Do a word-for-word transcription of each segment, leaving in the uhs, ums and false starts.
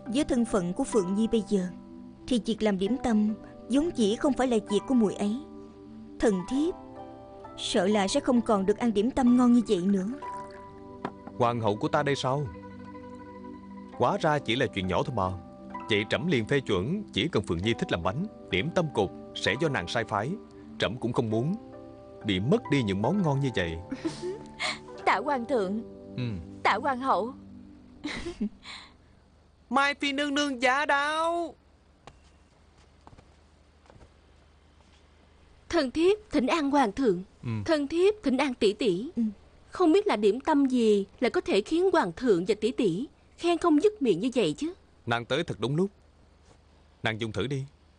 Với thân phận của Phượng Nhi bây giờ thì việc làm điểm tâm vốn dĩ không phải là việc của muội ấy. Thần thiếp sợ là sẽ không còn được ăn điểm tâm ngon như vậy nữa. Hoàng hậu của ta đây sao? Hóa ra chỉ là chuyện nhỏ thôi mà. Vậy trẫm liền phê chuẩn, chỉ cần Phượng Nhi thích làm bánh, điểm tâm cục sẽ do nàng sai phái. Trẫm cũng không muốn bị mất đi những món ngon như vậy. Tạ hoàng thượng. ừ. Tạ hoàng hậu. Mai Phi nương nương giả đạo. Thần thiếp thỉnh an hoàng thượng. ừ. Thần thiếp thỉnh an tỷ tỷ. ừ. Không biết là điểm tâm gì là có thể khiến hoàng thượng và tỷ tỷ khen không dứt miệng như vậy chứ. Nàng tới thật đúng lúc. Nàng dùng thử đi.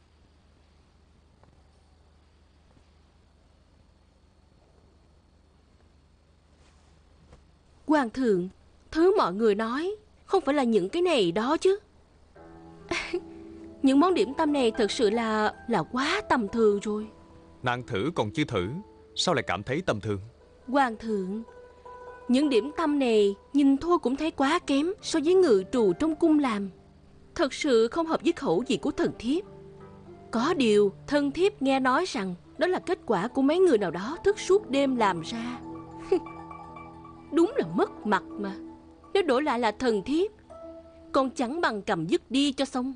Hoàng thượng, thứ mọi người nói không phải là những cái này đó chứ. Những món điểm tâm này thật sự là Là quá tầm thường rồi. Nàng thử còn chưa thử, sao lại cảm thấy tầm thường? Hoàng thượng, những điểm tâm này nhìn thôi cũng thấy quá kém so với ngự trù trong cung làm. Thật sự không hợp với khẩu vị của thần thiếp. Có điều thần thiếp nghe nói rằng đó là kết quả của mấy người nào đó thức suốt đêm làm ra. Đúng là mất mặt mà. Nếu đổi lại là thần thiếp, còn chẳng bằng cầm dứt đi cho xong.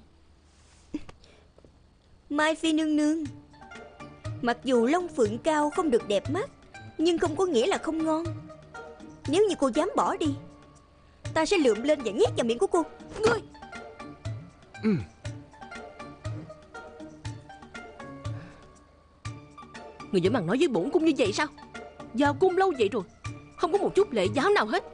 Mai Phi nương nương, mặc dù Long Phượng Cao không được đẹp mắt, nhưng không có nghĩa là không ngon. Nếu như cô dám bỏ đi, ta sẽ lượm lên và nhét vào miệng của cô. Ngươi ừ. Người dám bằng nói với bổn cung như vậy sao? Vào cung lâu vậy rồi, không có một chút lễ giáo nào hết.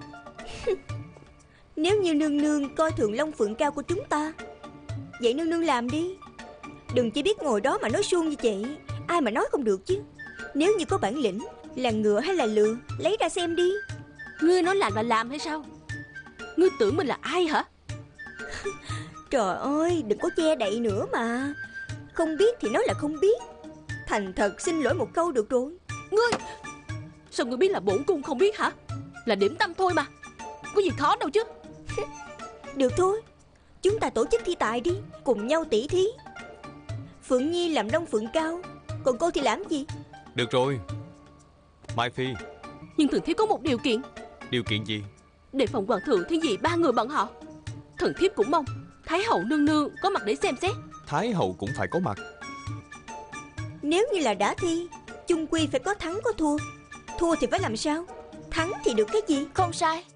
Nếu như nương nương coi thường Long Phượng Cao của chúng ta, vậy nương nương làm đi. Đừng chỉ biết ngồi đó mà nói suông như vậy, ai mà nói không được chứ. Nếu như có bản lĩnh, là ngựa hay là lừa, lấy ra xem đi. Ngươi nói làm là làm hay sao? Ngươi tưởng mình là ai hả? Trời ơi, đừng có che đậy nữa mà. Không biết thì nói là không biết. Thành thật xin lỗi một câu được rồi. Ngươi, sao ngươi biết là bổn cung không biết hả? Là điểm tâm thôi mà, có gì khó đâu chứ. Được thôi, chúng ta tổ chức thi tài đi, cùng nhau tỉ thí. Phượng Nhi làm Long Phượng Cao, còn cô thì làm gì? Được rồi Mai Phi. Nhưng thần thiếp có một điều kiện. Điều kiện gì? Để phòng hoàng thượng thiên vị ba người bọn họ, thần thiếp cũng mong Thái hậu nương nương có mặt để xem xét. Thái hậu cũng phải có mặt. Nếu như là đã thi, chung quy phải có thắng có thua. Thua thì phải làm sao? Thắng thì được cái gì? Không sai.